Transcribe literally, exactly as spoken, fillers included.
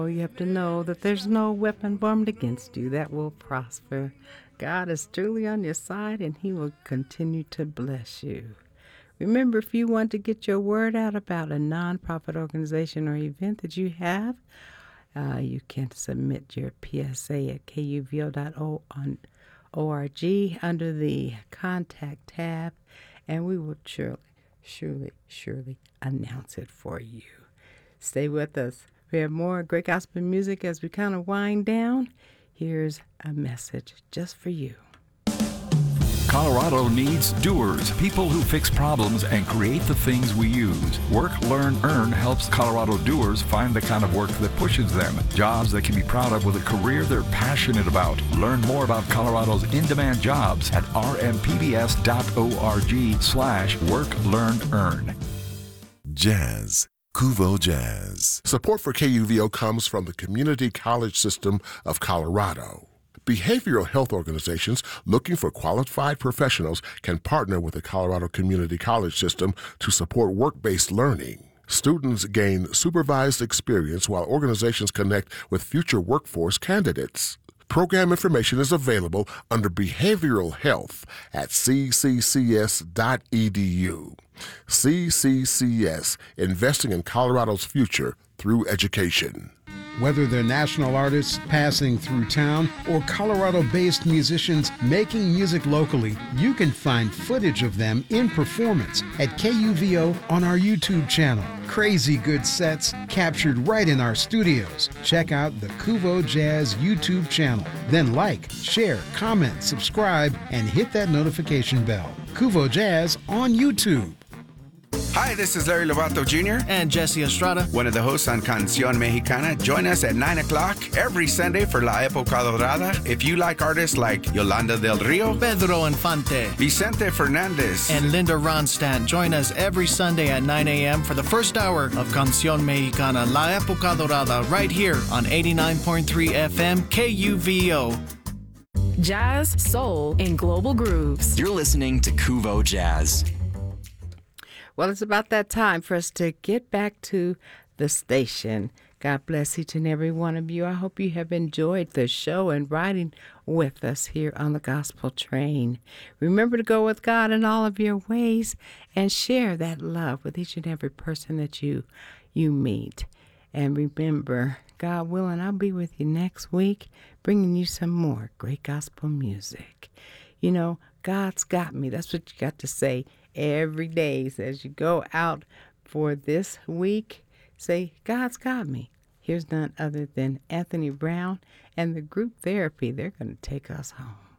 Oh, you have to know that there's no weapon formed against you that will prosper. God is truly on your side, and he will continue to bless you. Remember, if you want to get your word out about a nonprofit organization or event that you have, uh, you can submit your P S A at K U V O dot org under the Contact tab, and we will surely, surely, surely announce it for you. Stay with us. We have more great gospel music as we kind of wind down. Here's a message just for you. Colorado needs doers, people who fix problems and create the things we use. Work, Learn, Earn helps Colorado doers find the kind of work that pushes them, jobs they can be proud of with a career they're passionate about. Learn more about Colorado's in-demand jobs at r m p b s dot org slash work, learn, earn. Jazz. Kuvo Jazz. Support for K U V O comes from the Community College System of Colorado. Behavioral health organizations looking for qualified professionals can partner with the Colorado Community College System to support work-based learning. Students gain supervised experience while organizations connect with future workforce candidates. Program information is available under Behavioral Health at c c c s dot e d u. C C C S, investing in Colorado's future through education. Whether they're national artists passing through town or Colorado-based musicians making music locally, you can find footage of them in performance at K U V O on our YouTube channel. Crazy good sets captured right in our studios. Check out the Kuvo Jazz YouTube channel. Then like, share, comment, subscribe, and hit that notification bell. Kuvo Jazz on YouTube. Hi, this is Larry Lovato Junior and Jesse Estrada, one of the hosts on Canción Mexicana. Join us at nine o'clock every Sunday for La Época Dorada. If you like artists like Yolanda del Rio, Pedro Infante, Vicente Fernandez, and Linda Ronstadt, join us every Sunday at nine a.m. for the first hour of Canción Mexicana, La Época Dorada, right here on eighty-nine point three F M K U V O. Jazz, soul, and global grooves. You're listening to Kuvo Jazz. Well, it's about that time for us to get back to the station. God bless each and every one of you. I hope you have enjoyed the show and riding with us here on the Gospel Train. Remember to go with God in all of your ways and share that love with each and every person that you you meet. And remember, God willing, I'll be with you next week, bringing you some more great gospel music. You know, God's got me. That's what you got to say every day. So as you go out for this week, say, God's got me. Here's none other than Anthony Brown and the group therapy. They're going to take us home.